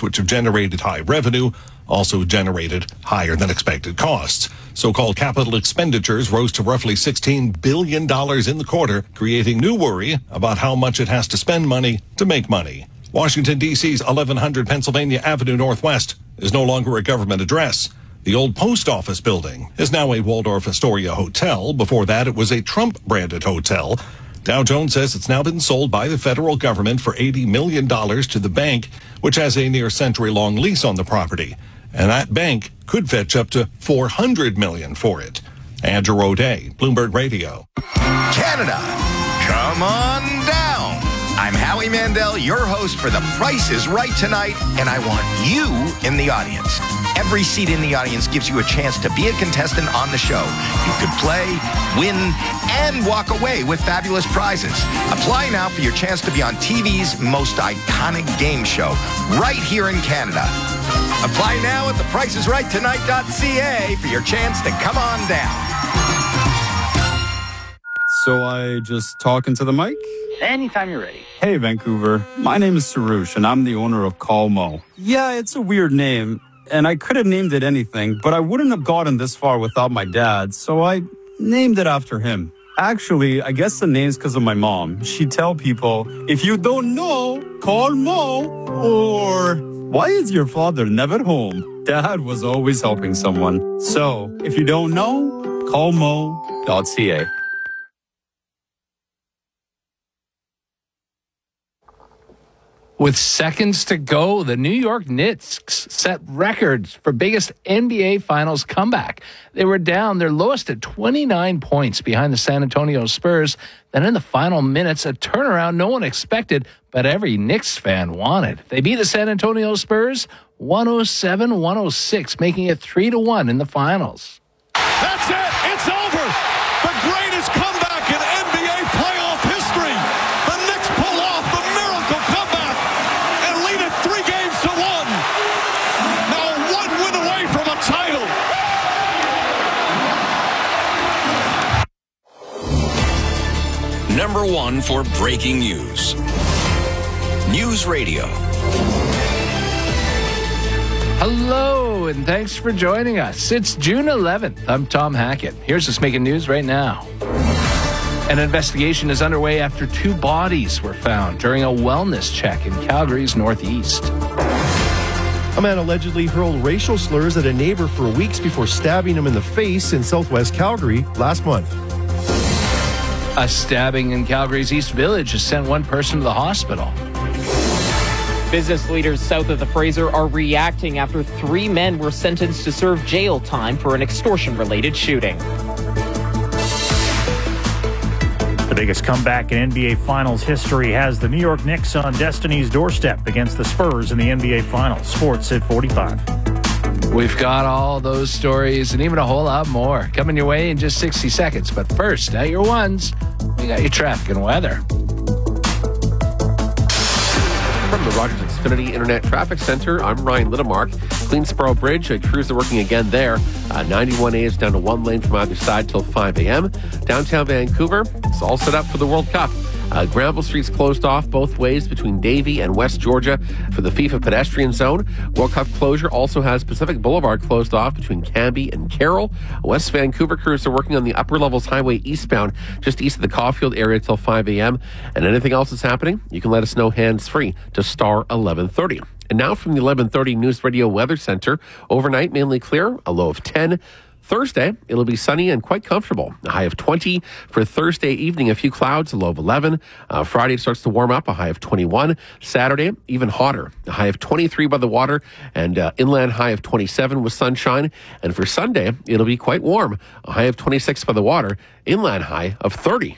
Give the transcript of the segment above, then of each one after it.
projects which have generated high revenue also generated higher than expected costs. So-called capital expenditures rose to roughly $16 billion in the quarter, creating new worry about how much it has to spend money to make money. Washington, D.C.'s 1100 Pennsylvania Avenue Northwest is no longer a government address. The old post office building is now a Waldorf Astoria hotel. Before that, it was a Trump-branded hotel. Dow Jones says it's now been sold by the federal government for $80 million to the bank, which has a near century-long lease on the property. And that bank could fetch up to $400 million for it. Andrew O'Day, Bloomberg Radio. Canada, come on down. I'm Howie Mandel, your host for The Price is Right tonight, and I want you in the audience. Every seat in the audience gives you a chance to be a contestant on the show. You could play, win, and walk away with fabulous prizes. Apply now for your chance to be on TV's most iconic game show, right here in Canada. Apply now at thepriceisrighttonight.ca for your chance to come on down. So I just talk into the mic? Anytime you're ready. Hey, Vancouver. My name is Sarush, and I'm the owner of Call Mo. Yeah, it's a weird name, and I could have named it anything, but I wouldn't have gotten this far without my dad, so I named it after him. Actually, I guess the name's because of my mom. She'd tell people, if you don't know, call Mo, or why is your father never home? Dad was always helping someone. So, if you don't know, call mo.ca. With seconds to go, the New York Knicks set records for biggest NBA Finals comeback. They were down their lowest at 29 points behind the San Antonio Spurs. Then in the final minutes, a turnaround no one expected, but every Knicks fan wanted. They beat the San Antonio Spurs 107-106, making it 3-1 in the finals. That's it. It's over. The greatest comeback in NBA playoff history. The Knicks pull off the miracle comeback and lead it 3-1. Now one win away from a title. Number one for breaking news. News Radio. Hello, and thanks for joining us. It's June 11th. I'm Tom Hackett. Here's what's making news right now. An investigation is underway after 2 bodies were found during a wellness check in Calgary's northeast. A man allegedly hurled racial slurs at a neighbor for weeks before stabbing him in the face in southwest Calgary last month. A stabbing in Calgary's East Village has sent one person to the hospital. Business leaders south of the Fraser are reacting after 3 men were sentenced to serve jail time for an extortion-related shooting. The biggest comeback in NBA Finals history has the New York Knicks on destiny's doorstep against the Spurs in the NBA Finals. Sports at 45. We've got all those stories and even a whole lot more coming your way in just 60 seconds. But first, at your ones, we got your traffic and weather. From the Rogers Xfinity Internet Traffic Center, I'm Ryan Littlemark. Queensboro Bridge, crews are working again there. 91A is down to 1 lane from either side till 5 a.m. Downtown Vancouver, it's all set up for the World Cup. Granville Street's closed off both ways between Davie and West Georgia for the FIFA pedestrian zone. World Cup closure also has Pacific Boulevard closed off between Cambie and Carroll. West Vancouver crews are working on the upper levels highway eastbound just east of the Caulfield area till 5 a.m. And anything else that's happening, you can let us know hands-free to star 1130. And now from the 1130 News Radio Weather Center, overnight mainly clear, a low of 10. Thursday, it'll be sunny and quite comfortable. A high of 20. For Thursday evening, a few clouds, a low of 11. Friday, it starts to warm up, a high of 21. Saturday, even hotter, a high of 23 by the water, and inland high of 27 with sunshine. And for Sunday, it'll be quite warm, a high of 26 by the water, inland high of 30.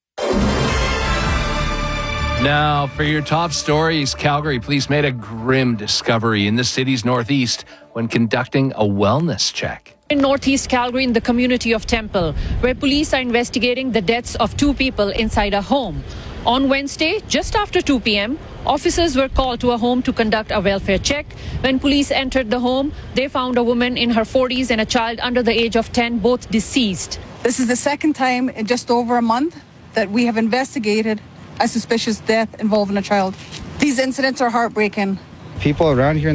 Now, for your top stories, Calgary police made a grim discovery in the city's northeast when conducting a wellness check. In northeast Calgary, in the community of Temple, where police are investigating the deaths of 2 people inside a home. On Wednesday, just after 2 p.m., officers were called to a home to conduct a welfare check. When police entered the home, they found a woman in her 40s and a child under the age of 10, both deceased. This is the second time in just over a month that we have investigated a suspicious death involving a child. These incidents are heartbreaking. People around here